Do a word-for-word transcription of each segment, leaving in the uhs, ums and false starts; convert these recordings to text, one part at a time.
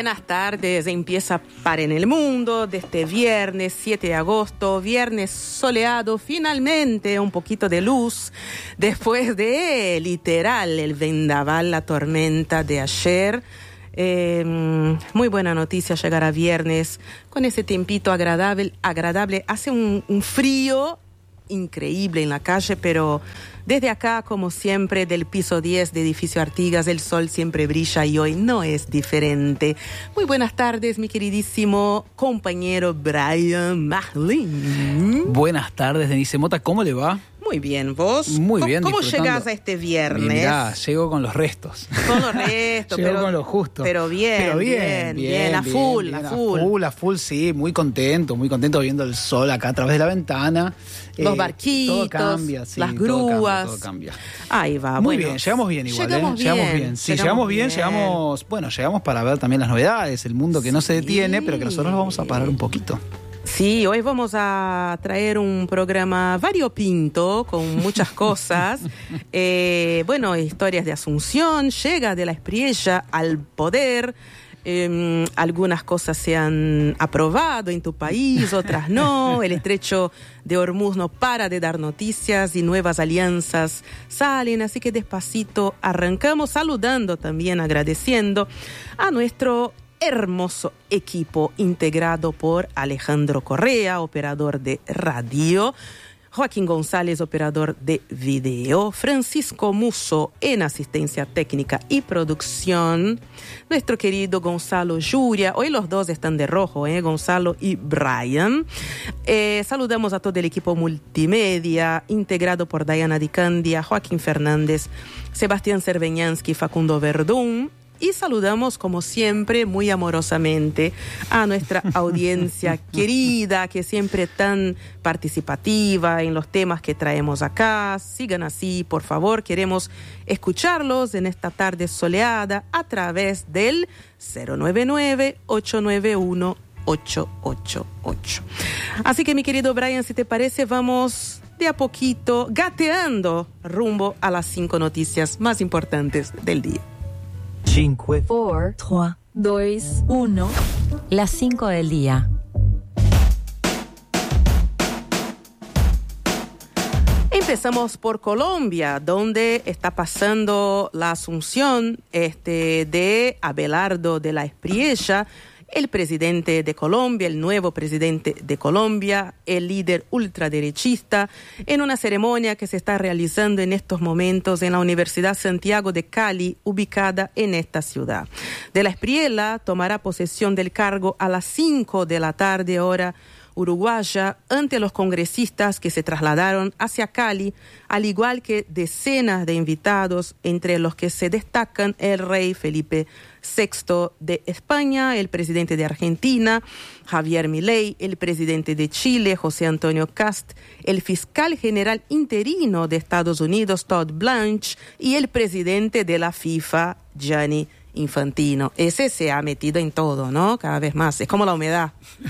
buenas tardes. Empieza Par en el Mundo de este viernes siete de agosto, viernes soleado, finalmente un poquito de luz después de literal el vendaval, la tormenta de ayer. Eh, muy buena noticia llegar a viernes con ese tiempito agradable. agradable. Hace un, un frío increíble en la calle, pero desde acá, como siempre, del piso diez de Edificio Artigas, el sol siempre brilla y hoy no es diferente. Muy buenas tardes, mi queridísimo compañero Brian Marlin. Buenas tardes, Denise Mota, ¿cómo le va? Muy bien, ¿vos? Muy bien, ¿Cómo llegás a este viernes? Mirá, llego con los restos. Con los restos, llego pero, con lo justo. Pero bien, pero bien, bien, bien, bien, a bien, full, bien, a full. A full, a full, sí, muy contento, muy contento viendo el sol acá a través de la ventana. Los eh, barquitos, todo cambia, sí, las todo grúas. Cambia, todo cambia. Ahí va, Muy bueno. bien, llegamos bien igual, llegamos ¿eh? bien, Llegamos bien. Sí, llegamos bien, llegamos, bueno, llegamos para ver también las novedades, el mundo que sí. no se detiene, pero que nosotros vamos a parar un poquito. Sí, hoy vamos a traer un programa variopinto con muchas cosas. eh, bueno, historias de Asunción, llega de la Espriella al poder. Eh, algunas cosas se han aprobado en tu país, otras no. El estrecho de Hormuz no para de dar noticias y nuevas alianzas salen. Así que despacito arrancamos saludando también, agradeciendo a nuestro hermoso equipo integrado por Alejandro Correa, operador de radio, Joaquín González, operador de video, Francisco Musso en asistencia técnica y producción, nuestro querido Gonzalo Yuria, hoy los dos están de rojo, ¿eh? Gonzalo y Brian. Eh, saludamos a todo el equipo multimedia, integrado por Diana Di Candia, Joaquín Fernández, Sebastián Cerveñansky, Facundo Verdún. Y saludamos, como siempre, muy amorosamente a nuestra audiencia querida, que siempre tan participativa en los temas que traemos acá. Sigan así, por favor. Queremos escucharlos en esta tarde soleada a través del cero nueve nueve, ocho nueve uno, ocho ocho ocho. Así que, mi querido Brian, si te parece, vamos de a poquito gateando rumbo a las cinco noticias más importantes del día. cinco, cuatro, tres, dos, uno. Las cinco del día. Empezamos por Colombia, donde está pasando la asunción este, de Abelardo de la Espriella, el presidente de Colombia, el nuevo presidente de Colombia, el líder ultraderechista, en una ceremonia que se está realizando en estos momentos en la Universidad Santiago de Cali, ubicada en esta ciudad. De la Espriella tomará posesión del cargo a las cinco de la tarde, hora uruguaya, ante los congresistas que se trasladaron hacia Cali, al igual que decenas de invitados, entre los que se destacan el rey Felipe sexto de España, el presidente de Argentina, Javier Milei, el presidente de Chile, José Antonio Cast, el fiscal general interino de Estados Unidos, Todd Blanche, y el presidente de la FIFA, Gianni Infantino. Ese se ha metido en todo, ¿no? Cada vez más. Es como la humedad.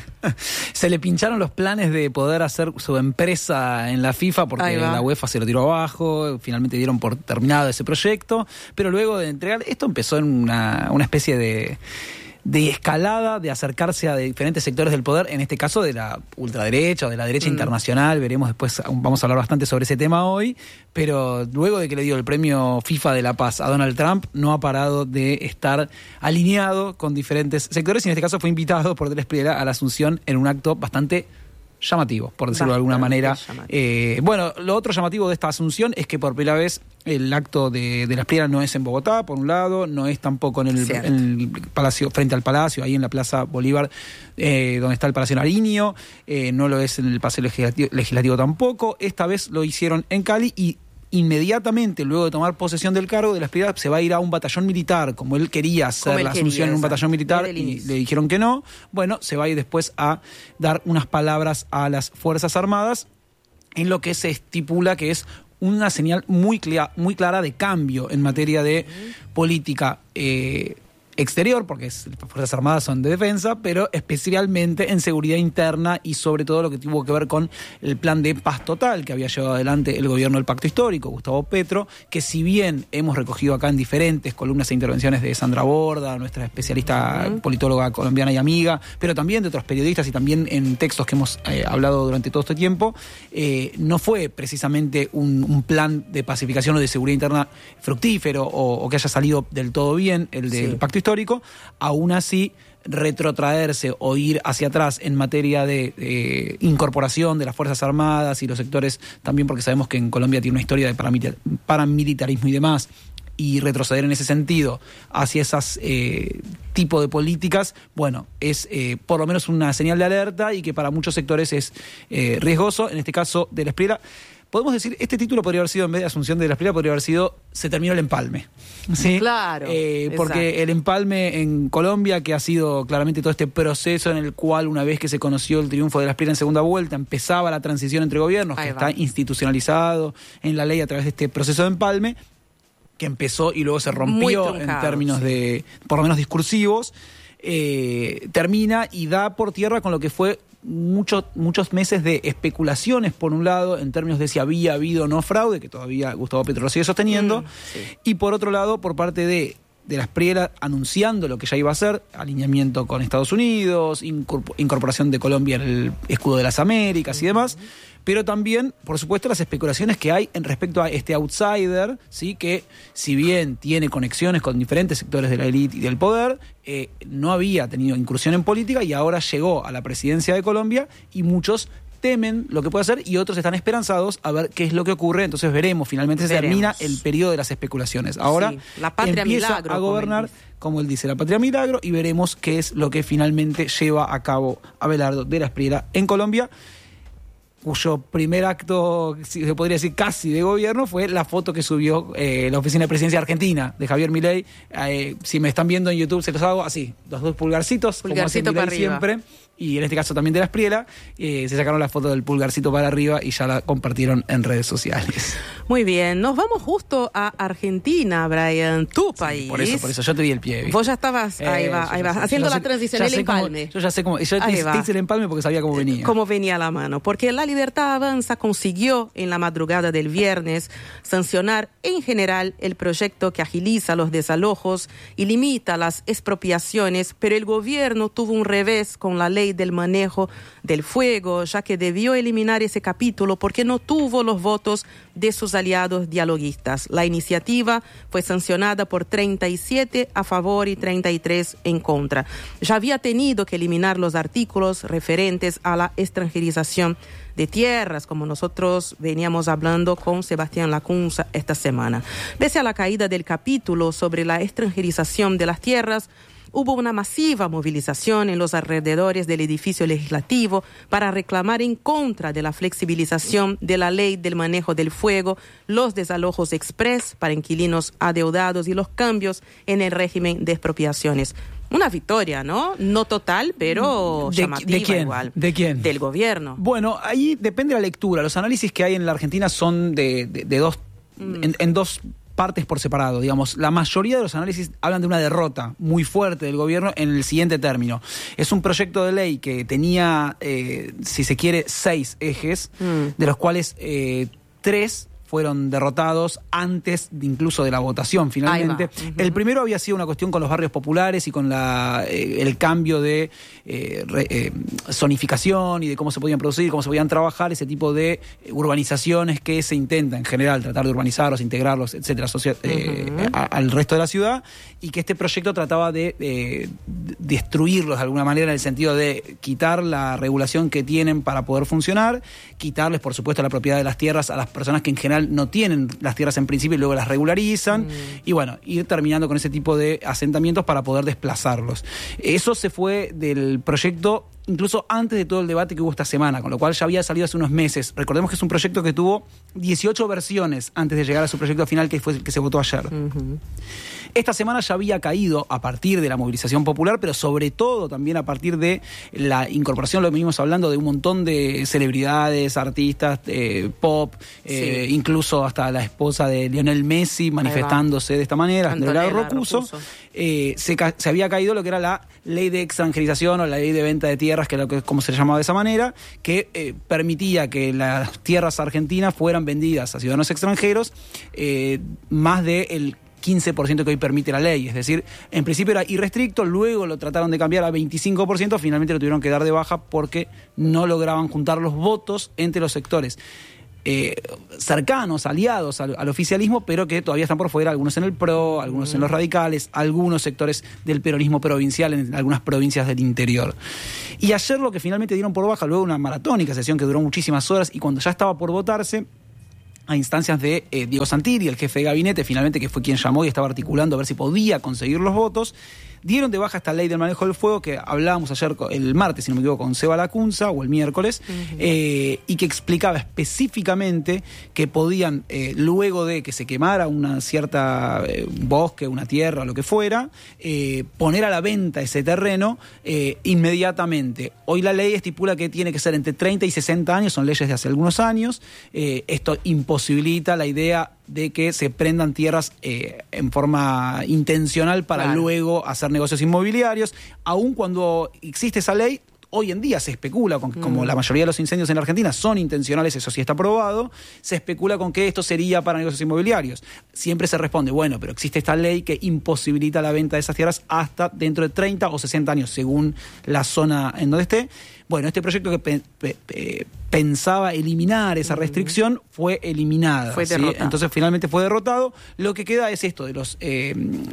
Se le pincharon los planes de poder hacer su empresa en la FIFA porque la UEFA se lo tiró abajo. Finalmente dieron por terminado ese proyecto. Pero luego de entregar... Esto empezó en una, una especie de... de escalada, de acercarse a diferentes sectores del poder, en este caso de la ultraderecha o de la derecha mm. internacional. Veremos después, vamos a hablar bastante sobre ese tema hoy, pero luego de que le dio el premio FIFA de la Paz a Donald Trump, no ha parado de estar alineado con diferentes sectores, y en este caso fue invitado por De la Espriella a la Asunción en un acto bastante llamativo, por decirlo bastante de alguna manera. Eh, bueno, lo otro llamativo de esta asunción es que por primera vez el acto de, de la Espriella no es en Bogotá, por un lado, no es tampoco en el, en el palacio, frente al palacio, ahí en la Plaza Bolívar, eh, donde está el Palacio Nariño, eh, no lo es en el Palacio Legislativo, legislativo tampoco. Esta vez lo hicieron en Cali y inmediatamente, luego de tomar posesión del cargo, De la Espriella se va a ir a un batallón militar, como él quería hacer la asunción en un batallón militar, y le dijeron que no. Bueno, se va a ir después a dar unas palabras a las Fuerzas Armadas, en lo que se estipula que es una señal muy, clia- muy clara de cambio en materia de política eh, exterior, porque es, las Fuerzas Armadas son de defensa, pero especialmente en seguridad interna y sobre todo lo que tuvo que ver con el plan de paz total que había llevado adelante el gobierno del Pacto Histórico, Gustavo Petro, que si bien hemos recogido acá en diferentes columnas e intervenciones de Sandra Borda, nuestra especialista uh-huh. politóloga colombiana y amiga, pero también de otros periodistas y también en textos que hemos eh, hablado durante todo este tiempo, eh, no fue precisamente un, un plan de pacificación o de seguridad interna fructífero o, o que haya salido del todo bien, el del sí. Pacto Histórico. Aún así, retrotraerse o ir hacia atrás en materia de eh, incorporación de las Fuerzas Armadas y los sectores, también porque sabemos que en Colombia tiene una historia de paramilitar- paramilitarismo y demás, y retroceder en ese sentido hacia esas eh, tipo de políticas, bueno, es eh, por lo menos una señal de alerta y que para muchos sectores es eh, riesgoso. En este caso de la Espriella, podemos decir, este título podría haber sido, en vez de Asunción de la Espriella, podría haber sido Se terminó el empalme. ¿Sí? Claro. Eh, porque exacto. El empalme en Colombia, que ha sido claramente todo este proceso en el cual, una vez que se conoció el triunfo de la Espriella en segunda vuelta, empezaba la transición entre gobiernos, Ahí que va. Está institucionalizado en la ley a través de este proceso de empalme, que empezó y luego se rompió truncado, en términos sí. de, por lo menos discursivos, eh, termina y da por tierra con lo que fue muchos muchos meses de especulaciones, por un lado, en términos de si había habido o no fraude, que todavía Gustavo Petro lo sigue sosteniendo, mm, sí. y por otro lado, por parte de, de la Espriella, anunciando lo que ya iba a hacer, alineamiento con Estados Unidos, incorporación de Colombia en el escudo de las Américas y demás, pero también, por supuesto, las especulaciones que hay en respecto a este outsider, ¿sí? Que si bien tiene conexiones con diferentes sectores de la élite y del poder, eh, no había tenido incursión en política y ahora llegó a la presidencia de Colombia y muchos temen lo que puede hacer y otros están esperanzados a ver qué es lo que ocurre. Entonces veremos, finalmente se termina el periodo de las especulaciones. Ahora sí, la patria empieza milagro, a gobernar, como él dice, la patria milagro, y veremos qué es lo que finalmente lleva a cabo Abelardo de la Espriella en Colombia, cuyo primer acto, si se podría decir casi de gobierno, fue la foto que subió eh, la Oficina de Presidencia Argentina de Javier Milei. Eh, si me están viendo en YouTube, se los hago así, los dos pulgarcitos, pulgarcito como hace para Milei arriba. Siempre. Y en este caso también de la Espriella, eh, se sacaron la foto del pulgarcito para arriba y ya la compartieron en redes sociales. Muy bien, nos vamos justo a Argentina, Brian, tu sí, país. Por eso, por eso, yo te di el pie. ¿Viste? Vos ya estabas, eh, ahí va, ahí va, haciendo la sé, transición, el empalme. Cómo, yo ya sé cómo, yo te, te hice el empalme porque sabía cómo venía. Cómo venía a la mano, porque La Libertad Avanza consiguió en la madrugada del viernes sancionar en general el proyecto que agiliza los desalojos y limita las expropiaciones, pero el gobierno tuvo un revés con la ley del manejo del fuego, ya que debió eliminar ese capítulo porque no tuvo los votos de sus aliados dialoguistas. La iniciativa fue sancionada por treinta y siete a favor y treinta y tres en contra. Ya había tenido que eliminar los artículos referentes a la extranjerización de tierras, como nosotros veníamos hablando con Sebastián Lacunza esta semana. Pese a la caída del capítulo sobre la extranjerización de las tierras, hubo una masiva movilización en los alrededores del edificio legislativo para reclamar en contra de la flexibilización de la ley del manejo del fuego, los desalojos express para inquilinos adeudados y los cambios en el régimen de expropiaciones. Una victoria, ¿no? No total, pero ¿De, llamativa ¿de quién? igual. ¿De quién? Del gobierno. Bueno, ahí depende de la lectura. Los análisis que hay en la Argentina son de, de, de dos, mm. en, en dos partes por separado, digamos. La mayoría de los análisis hablan de una derrota muy fuerte del gobierno en el siguiente término. Es un proyecto de ley que tenía, eh, si se quiere, seis ejes, mm. de los cuales eh, tres fueron derrotados antes de incluso de la votación finalmente. Uh-huh. El primero había sido una cuestión con los barrios populares y con la, eh, el cambio de eh, re, eh, zonificación y de cómo se podían producir, cómo se podían trabajar ese tipo de urbanizaciones que se intenta en general tratar de urbanizarlos, integrarlos, etcétera, socia- eh, uh-huh. a, al resto de la ciudad, y que este proyecto trataba de eh, destruirlos de alguna manera en el sentido de quitar la regulación que tienen para poder funcionar, quitarles por supuesto la propiedad de las tierras a las personas que en general no tienen las tierras en principio y luego las regularizan, mm. y bueno, ir terminando con ese tipo de asentamientos para poder desplazarlos. Eso se fue del proyecto incluso antes de todo el debate que hubo esta semana, con lo cual ya había salido hace unos meses. Recordemos que es un proyecto que tuvo dieciocho versiones antes de llegar a su proyecto final, que fue el que se votó ayer. Uh-huh. Esta semana ya había caído a partir de la movilización popular, pero sobre todo también a partir de la incorporación, lo que venimos hablando, de un montón de celebridades, artistas, eh, pop, eh, sí. incluso hasta la esposa de Lionel Messi manifestándose de esta manera, Antonella Rocuso. Rocuso. Eh, se, ca- se había caído lo que era la ley de extranjerización o la ley de venta de tierras, que es lo que, como se llamaba de esa manera, que eh, permitía que las tierras argentinas fueran vendidas a ciudadanos extranjeros eh, más del quince por ciento que hoy permite la ley. Es decir, en principio era irrestricto, luego lo trataron de cambiar a veinticinco por ciento, finalmente lo tuvieron que dar de baja porque no lograban juntar los votos entre los sectores Eh, cercanos, aliados al, al oficialismo, pero que todavía están por fuera, algunos en el P R O, algunos en los radicales, algunos sectores del peronismo provincial en algunas provincias del interior. Y ayer lo que finalmente dieron por baja, luego de una maratónica sesión que duró muchísimas horas, y cuando ya estaba por votarse, a instancias de eh, Diego Santilli, el jefe de gabinete, finalmente, que fue quien llamó y estaba articulando a ver si podía conseguir los votos, dieron de baja esta ley del manejo del fuego que hablábamos ayer, el martes, si no me equivoco, con Seba Lacunza, o el miércoles, uh-huh. eh, y que explicaba específicamente que podían, eh, luego de que se quemara una cierta eh, bosque, una tierra, lo que fuera, eh, poner a la venta ese terreno eh, inmediatamente. Hoy la ley estipula que tiene que ser entre treinta y sesenta años, son leyes de hace algunos años. Eh, esto imposibilita la idea de que se prendan tierras eh, en forma intencional para claro. luego hacer negocios inmobiliarios. Aun cuando existe esa ley, hoy en día se especula con que, mm. como la mayoría de los incendios en la Argentina son intencionales, eso sí está probado, se especula con que esto sería para negocios inmobiliarios. Siempre se responde, bueno, pero existe esta ley que imposibilita la venta de esas tierras hasta dentro de treinta o sesenta años, según la zona en donde esté. Bueno, este proyecto que pe- pe- pe- pensaba eliminar esa restricción fue eliminada. Fue ¿sí? derrotado. Entonces finalmente fue derrotado. Lo que queda es esto de los eh,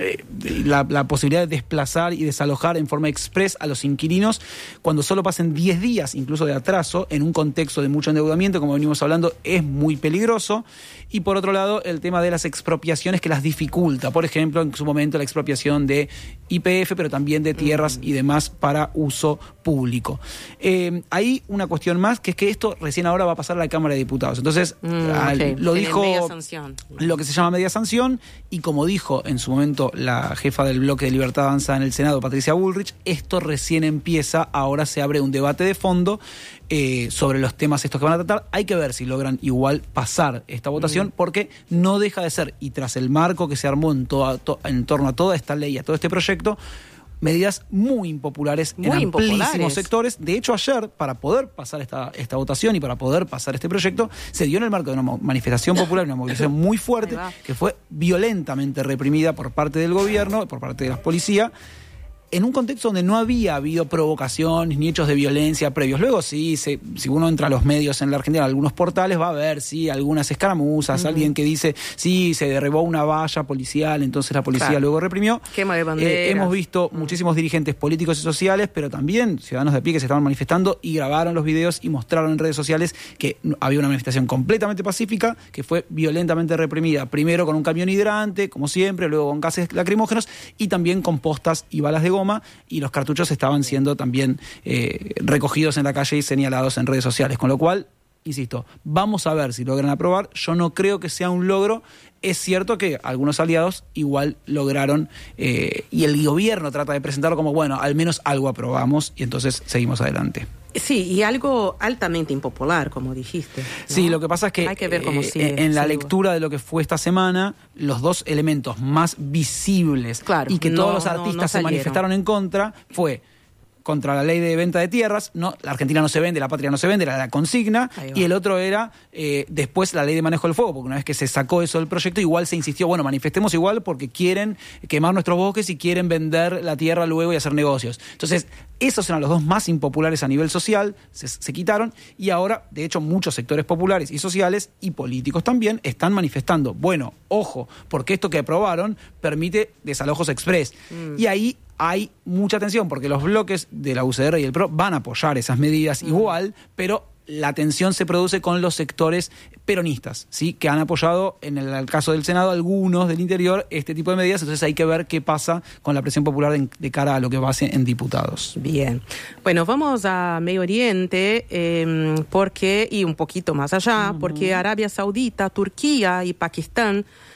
de la, la posibilidad de desplazar y desalojar en forma express a los inquilinos cuando solo pasen diez días, incluso de atraso, en un contexto de mucho endeudamiento, como venimos hablando, es muy peligroso. Y por otro lado, el tema de las expropiaciones que las dificulta. Por ejemplo, en su momento la expropiación de Y P F, pero también de tierras mm. y demás para uso público. Eh, hay una cuestión más, que es que esto recién ahora va a pasar a la Cámara de Diputados. Entonces, mm, al, okay. lo dijo media sanción. Lo que se llama media sanción, y como dijo en su momento la jefa del bloque de Libertad Avanza en el Senado, Patricia Bullrich, esto recién empieza, ahora se abre un debate de fondo eh, sobre los temas estos que van a tratar. Hay que ver si logran igual pasar esta votación, mm. porque no deja de ser, y tras el marco que se armó en, toda, to, en torno a toda esta ley, a todo este proyecto, medidas muy impopulares muy en amplísimos impopulares. sectores. De hecho, ayer, para poder pasar esta, esta votación y para poder pasar este proyecto, se dio en el marco de una manifestación popular, una movilización muy fuerte, que fue violentamente reprimida por parte del gobierno, por parte de la policía, en un contexto donde no había habido provocaciones ni hechos de violencia previos. Luego sí, se, si uno entra a los medios en la Argentina, algunos portales, va a ver sí, algunas escaramuzas, uh-huh. alguien que dice, sí, se derribó una valla policial, entonces la policía claro. luego reprimió. Quema de banderas. Eh, hemos visto uh-huh. muchísimos dirigentes políticos y sociales, pero también ciudadanos de a pie que se estaban manifestando y grabaron los videos y mostraron en redes sociales que había una manifestación completamente pacífica, que fue violentamente reprimida, primero con un camión hidrante, como siempre, luego con gases lacrimógenos y también con postas y balas de goma, y los cartuchos estaban siendo también eh, recogidos en la calle y señalados en redes sociales, con lo cual, insisto, vamos a ver si logran aprobar. Yo no creo que sea un logro. Es cierto que algunos aliados igual lograron, eh, y el gobierno trata de presentarlo como, bueno, al menos algo aprobamos, y entonces seguimos adelante. Sí, y algo altamente impopular, como dijiste, ¿no? Sí, lo que pasa es que, hay que ver cómo eh, sigue, en la sigue. lectura de lo que fue esta semana, los dos elementos más visibles claro, y que no, todos los no, artistas no se manifestaron en contra fue contra la ley de venta de tierras, no, la Argentina no se vende, la patria no se vende, era la consigna, y el otro era eh, después la ley de manejo del fuego, porque una vez que se sacó eso del proyecto, igual se insistió, bueno, manifestemos igual porque quieren quemar nuestros bosques y quieren vender la tierra luego y hacer negocios. Entonces, esos eran los dos más impopulares a nivel social, se, se quitaron, y ahora, de hecho, muchos sectores populares y sociales y políticos también están manifestando, bueno, ojo, porque esto que aprobaron permite desalojos express. Mm. Y ahí hay mucha tensión, porque los bloques de la U C R y el P R O van a apoyar esas medidas mm. igual, pero la tensión se produce con los sectores peronistas, ¿sí? Que han apoyado, en el, el caso del Senado, algunos del interior, este tipo de medidas. Entonces hay que ver qué pasa con la presión popular de, de cara a lo que va a ser en diputados. Bien. Bueno, vamos a Medio Oriente, eh, porque y un poquito más allá, uh-huh. porque Arabia Saudita, Turquía y Pakistán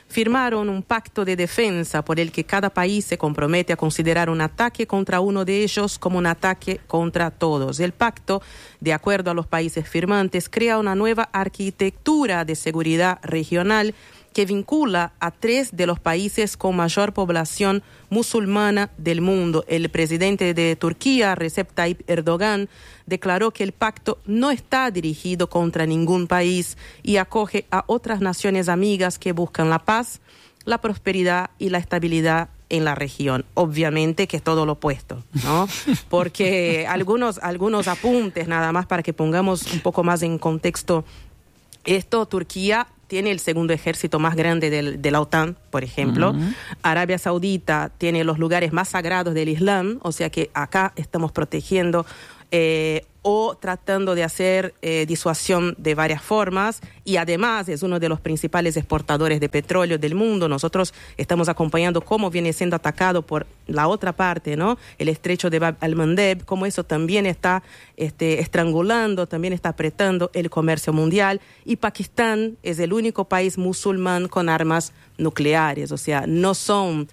firmaron un pacto de defensa por el que cada país se compromete a considerar un ataque contra uno de ellos como un ataque contra todos. El pacto, de acuerdo a los países firmantes, crea una nueva arquitectura de seguridad regional que vincula a tres de los países con mayor población musulmana del mundo. El presidente de Turquía, Recep Tayyip Erdogan, declaró que el pacto no está dirigido contra ningún país y acoge a otras naciones amigas que buscan la paz, la prosperidad y la estabilidad en la región. Obviamente que es todo lo opuesto, ¿no? Porque algunos, algunos apuntes, nada más para que pongamos un poco más en contexto esto. Turquía tiene el segundo ejército más grande del, de la OTAN, por ejemplo. Uh-huh. Arabia Saudita tiene los lugares más sagrados del Islam, o sea que acá estamos protegiendo eh, o tratando de hacer eh, disuasión de varias formas, y además es uno de los principales exportadores de petróleo del mundo. Nosotros estamos acompañando cómo viene siendo atacado por la otra parte, ¿no? El estrecho de Bab al-Mandeb, cómo eso también está este, estrangulando, también está apretando el comercio mundial. Y Pakistán es el único país musulmán con armas nucleares, o sea, no son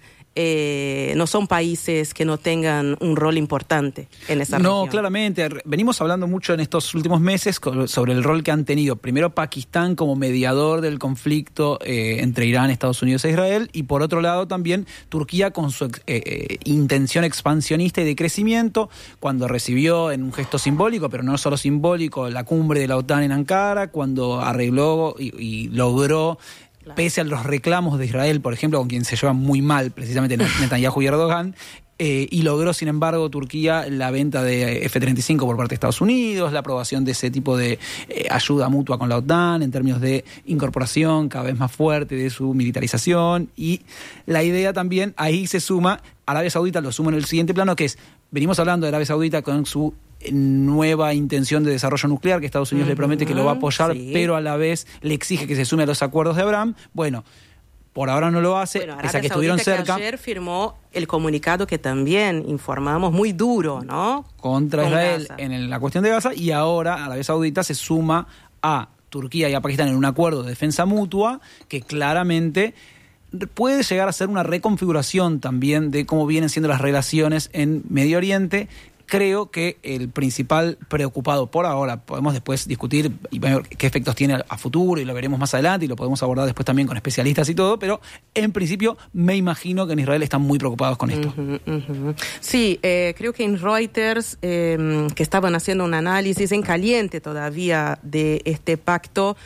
Eh, no son países que no tengan un rol importante en esa no, región. No, claramente. Venimos hablando mucho en estos últimos meses sobre el rol que han tenido primero Pakistán como mediador del conflicto eh, entre Irán, Estados Unidos e Israel, y por otro lado también Turquía con su eh, eh, intención expansionista y de crecimiento, cuando recibió en un gesto simbólico, pero no solo simbólico, la cumbre de la OTAN en Ankara, cuando arregló y, y logró, claro, pese a los reclamos de Israel, por ejemplo, con quien se llevan muy mal precisamente Netanyahu y Erdogan, eh, y logró, sin embargo, Turquía la venta de F treinta y cinco por parte de Estados Unidos, la aprobación de ese tipo de eh, ayuda mutua con la OTAN en términos de incorporación cada vez más fuerte de su militarización, y la idea también, ahí se suma, Arabia Saudita lo suma en el siguiente plano, que es, venimos hablando de Arabia Saudita con su nueva intención de desarrollo nuclear, que Estados Unidos uh-huh. le promete que lo va a apoyar, sí, pero a la vez le exige que se sume a los acuerdos de Abraham. Bueno, por ahora no lo hace, bueno, pese a que estuvieron cerca. Que ayer firmó el comunicado que también informamos, muy duro, ¿no? Contra Con Israel Gaza. En la cuestión de Gaza, y ahora Arabia Saudita se suma a Turquía y a Pakistán en un acuerdo de defensa mutua que claramente puede llegar a ser una reconfiguración también de cómo vienen siendo las relaciones en Medio Oriente. Creo que el principal preocupado por ahora, podemos después discutir y ver qué efectos tiene a futuro, y lo veremos más adelante y lo podemos abordar después también con especialistas y todo, pero en principio me imagino que en Israel están muy preocupados con esto. Uh-huh, uh-huh. Sí, eh, creo que en Reuters, eh, que estaban haciendo un análisis en caliente todavía de este pacto,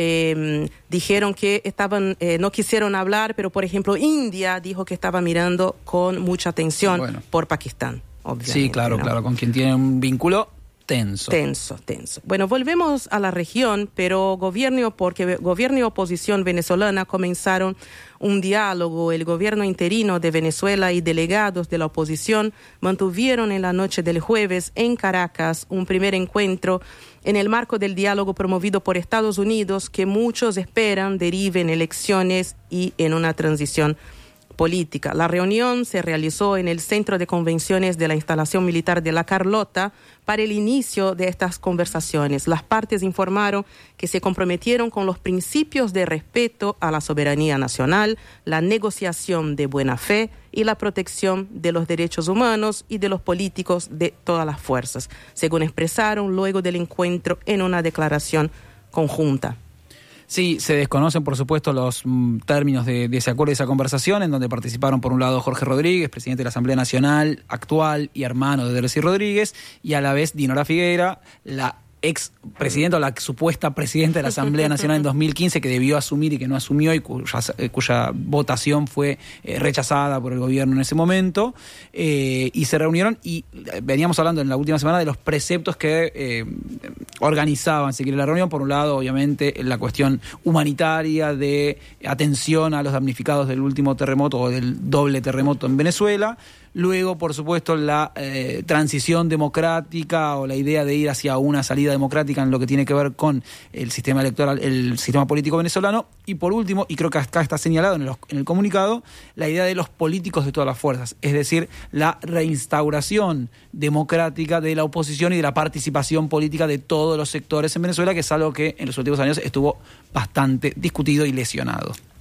Eh, dijeron que estaban eh, no quisieron hablar, pero por ejemplo India dijo que estaba mirando con mucha atención bueno. por Pakistán. Sí, claro, ¿no? claro, con quien tiene un vínculo tenso. Tenso, tenso. Bueno, volvemos a la región, pero gobierno, porque gobierno y oposición venezolana comenzaron un diálogo. El gobierno interino de Venezuela y delegados de la oposición mantuvieron en la noche del jueves en Caracas un primer encuentro en el marco del diálogo promovido por Estados Unidos, que muchos esperan derive en elecciones y en una transición política. La reunión se realizó en el Centro de Convenciones de la Instalación Militar de La Carlota para el inicio de estas conversaciones. Las partes informaron que se comprometieron con los principios de respeto a la soberanía nacional, la negociación de buena fe y la protección de los derechos humanos y de los políticos de todas las fuerzas, según expresaron luego del encuentro en una declaración conjunta. Sí, se desconocen, por supuesto, los mm, términos de, de ese acuerdo y esa conversación, en donde participaron, por un lado, Jorge Rodríguez, presidente de la Asamblea Nacional actual y hermano de Delcy Rodríguez, y a la vez Dinora Figueira, la ex presidenta o la supuesta presidenta de la Asamblea Nacional en dos mil quince, que debió asumir y que no asumió, y cuya, eh, cuya votación fue eh, rechazada por el gobierno en ese momento, eh, y se reunieron, y veníamos hablando en la última semana de los preceptos que eh, organizaban, si quiere, la reunión. Por un lado, obviamente, la cuestión humanitaria de atención a los damnificados del último terremoto o del doble terremoto en Venezuela. Luego, por supuesto, la eh, transición democrática o la idea de ir hacia una salida democrática en lo que tiene que ver con el sistema electoral, el sistema político venezolano. Y por último, y creo que acá está señalado en el, en el comunicado, la idea de los políticos de todas las fuerzas, es decir, la reinstauración democrática de la oposición y de la participación política de todos los sectores en Venezuela, que es algo que en los últimos años estuvo bastante discutido y lesionado.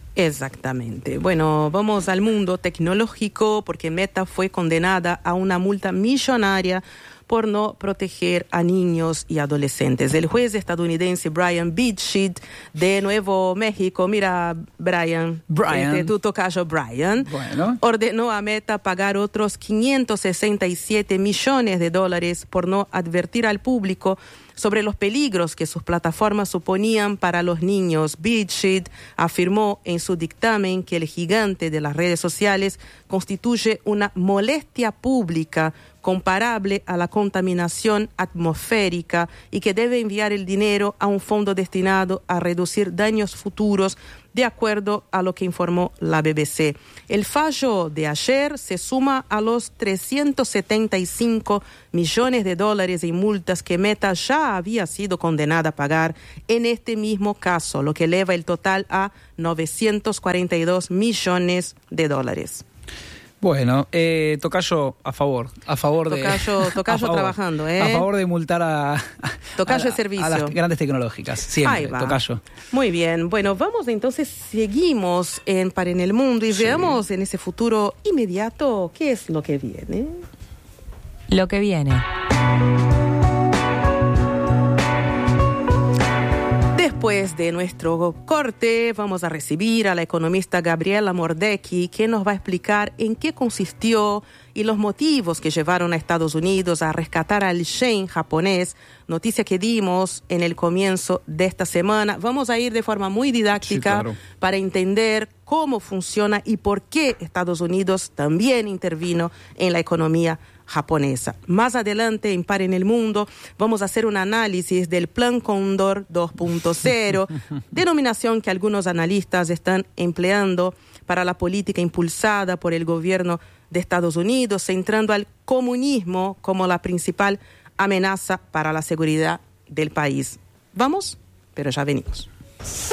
Exactamente. Bueno, vamos al mundo tecnológico porque Meta fue condenada a una multa millonaria por no proteger a niños y adolescentes. El juez estadounidense Brian Beatsheet de Nuevo México, mira Brian, Brian. Este, tu tocayo Brian, Bueno. ordenó a Meta pagar otros quinientos sesenta y siete millones de dólares por no advertir al público sobre los peligros que sus plataformas suponían para los niños. Beatsheet afirmó en su dictamen que el gigante de las redes sociales constituye una molestia pública comparable a la contaminación atmosférica y que debe enviar el dinero a un fondo destinado a reducir daños futuros, de acuerdo a lo que informó la B B C. El fallo de ayer se suma a los trescientos setenta y cinco millones de dólares en multas que Meta ya había sido condenada a pagar en este mismo caso, lo que eleva el total a novecientos cuarenta y dos millones de dólares. Bueno, eh, tocayo a favor, a favor de... Tocayo, tocayo a favor, trabajando, ¿eh? A favor de multar a, a, tocayo a, la, de servicio. a las grandes tecnológicas, siempre, Ahí va. tocayo. Muy bien, bueno, vamos entonces, seguimos en Para en el Mundo y sí. veamos en ese futuro inmediato qué es lo que viene. Lo que viene. Después de nuestro corte, vamos a recibir a la economista Gabriela Mordecki, que nos va a explicar en qué consistió y los motivos que llevaron a Estados Unidos a rescatar al Shein japonés, noticia que dimos en el comienzo de esta semana. Vamos a ir de forma muy didáctica sí, claro. para entender cómo funciona y por qué Estados Unidos también intervino en la economía japonesa. Más adelante en Para en el Mundo vamos a hacer un análisis del Plan Cóndor dos punto cero, denominación que algunos analistas están empleando para la política impulsada por el gobierno de Estados Unidos, centrando al comunismo como la principal amenaza para la seguridad del país. ¿Vamos? Pero ya venimos.